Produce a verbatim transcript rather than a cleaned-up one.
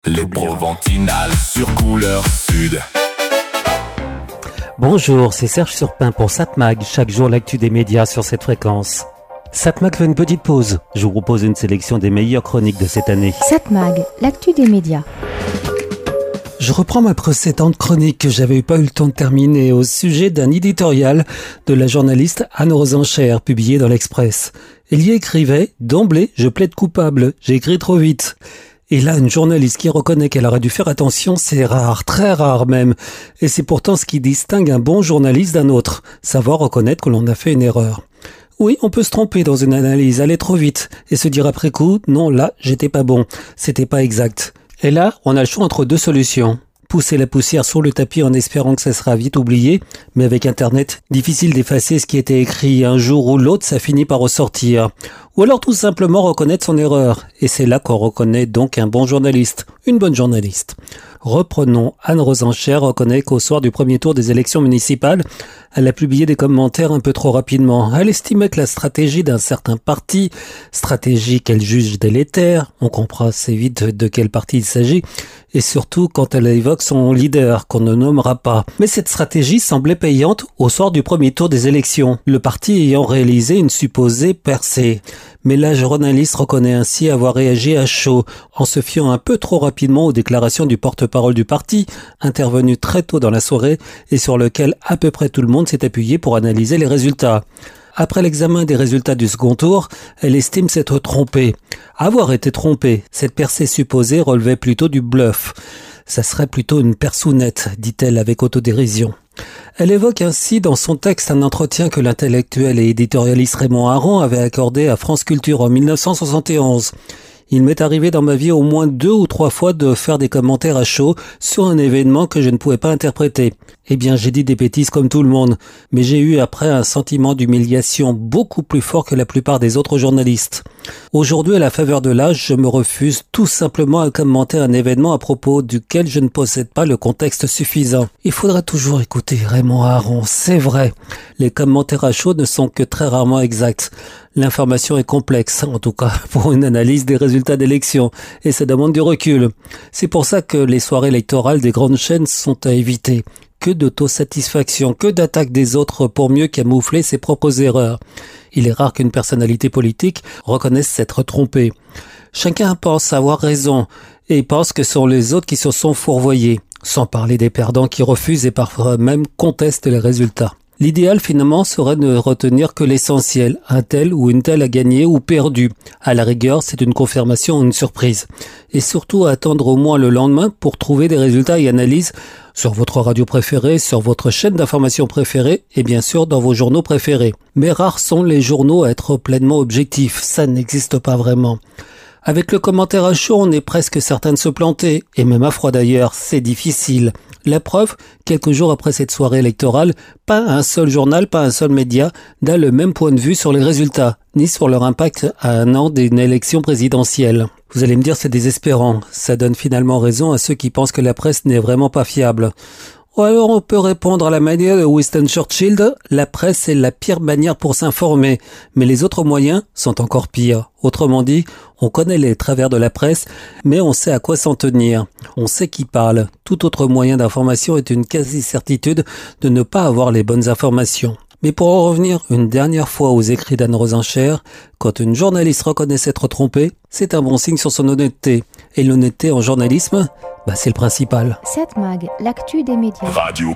Les Proventinales sur Couleur Sud. Bonjour, c'est Serge Surpin pour Satmag, chaque jour l'actu des médias sur cette fréquence. Satmag fait une petite pause, je vous propose une sélection des meilleures chroniques de cette année. Satmag, l'actu des médias. Je reprends ma précédente chronique que j'avais pas eu le temps de terminer au sujet d'un éditorial de la journaliste Anne Rosencher publié dans l'Express. Elle y écrivait « D'emblée, je plaide coupable, j'ai écrit trop vite ». Et là, une journaliste qui reconnaît qu'elle aurait dû faire attention, c'est rare, très rare même. Et c'est pourtant ce qui distingue un bon journaliste d'un autre, savoir reconnaître que l'on a fait une erreur. Oui, on peut se tromper dans une analyse, aller trop vite, et se dire après coup, non, là, j'étais pas bon, c'était pas exact. Et là, on a le choix entre deux solutions. Pousser la poussière sur le tapis en espérant que ça sera vite oublié, mais avec Internet, difficile d'effacer ce qui était écrit. Un jour ou l'autre, ça finit par ressortir. Ou alors tout simplement reconnaître son erreur. Et c'est là qu'on reconnaît donc un bon journaliste, une bonne journaliste. Reprenons, Anne Rosencher reconnaît qu'au soir du premier tour des élections municipales, elle a publié des commentaires un peu trop rapidement. Elle estimait que la stratégie d'un certain parti, stratégie qu'elle juge délétère, on comprend assez vite de quel parti il s'agit, et surtout quand elle évoque son leader, qu'on ne nommera pas. Mais cette stratégie semblait payante au soir du premier tour des élections, le parti ayant réalisé une supposée percée. Mais la journaliste reconnaît ainsi avoir réagi à chaud, en se fiant un peu trop rapidement aux déclarations du porte-parole du parti, intervenu très tôt dans la soirée et sur lequel à peu près tout le monde s'est appuyé pour analyser les résultats. Après l'examen des résultats du second tour, elle estime s'être trompée. Avoir été trompée, cette percée supposée relevait plutôt du bluff. Ça serait plutôt une persounette, dit-elle avec autodérision. Elle évoque ainsi dans son texte un entretien que l'intellectuel et éditorialiste Raymond Aron avait accordé à France Culture en mille neuf cent soixante et onze. Il m'est arrivé dans ma vie au moins deux ou trois fois de faire des commentaires à chaud sur un événement que je ne pouvais pas interpréter. Eh bien, j'ai dit des bêtises comme tout le monde, mais j'ai eu après un sentiment d'humiliation beaucoup plus fort que la plupart des autres journalistes. Aujourd'hui, à la faveur de l'âge, je me refuse tout simplement à commenter un événement à propos duquel je ne possède pas le contexte suffisant. Il faudra toujours écouter Raymond Aron, c'est vrai. Les commentaires à chaud ne sont que très rarement exacts. L'information est complexe, en tout cas pour une analyse des résultats d'élections, et ça demande du recul. C'est pour ça que les soirées électorales des grandes chaînes sont à éviter. Que d'autosatisfaction, que d'attaque des autres pour mieux camoufler ses propres erreurs. Il est rare qu'une personnalité politique reconnaisse s'être trompée. Chacun pense avoir raison et pense que ce sont les autres qui se sont fourvoyés, sans parler des perdants qui refusent et parfois même contestent les résultats. L'idéal finalement serait de retenir que l'essentiel, un tel ou une telle a gagné ou perdu. À la rigueur, c'est une confirmation ou une surprise. Et surtout attendre au moins le lendemain pour trouver des résultats et analyses sur votre radio préférée, sur votre chaîne d'information préférée et bien sûr dans vos journaux préférés. Mais rares sont les journaux à être pleinement objectifs, ça n'existe pas vraiment. Avec le commentaire à chaud, on est presque certain de se planter, et même à froid d'ailleurs, c'est difficile. La preuve, quelques jours après cette soirée électorale, pas un seul journal, pas un seul média n'a le même point de vue sur les résultats, ni sur leur impact à un an d'une élection présidentielle. Vous allez me dire c'est désespérant, ça donne finalement raison à ceux qui pensent que la presse n'est vraiment pas fiable. Ou alors on peut répondre à la manière de Winston Churchill, la presse est la pire manière pour s'informer, mais les autres moyens sont encore pires. Autrement dit, on connaît les travers de la presse, mais on sait à quoi s'en tenir. On sait qui parle. Tout autre moyen d'information est une quasi-certitude de ne pas avoir les bonnes informations. Mais pour en revenir une dernière fois aux écrits d'Anne Rosencher, quand une journaliste reconnaît s'être trompée, c'est un bon signe sur son honnêteté. Et l'honnêteté en journalisme, bah c'est le principal. Satmag, l'actu des médias. Radio